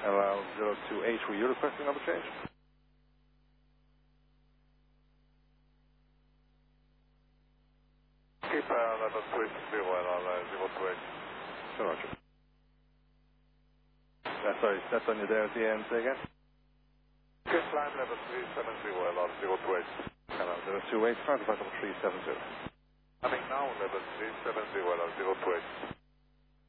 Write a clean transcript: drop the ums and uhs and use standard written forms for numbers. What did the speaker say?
LL028, were you requesting number change? Keep level 30 LL028. Sure, Roger. Sorry, that's on you there at the end. Say again? Keep climb level 370 LL028. LL028, start about level 370. Coming now, level 370 LL028.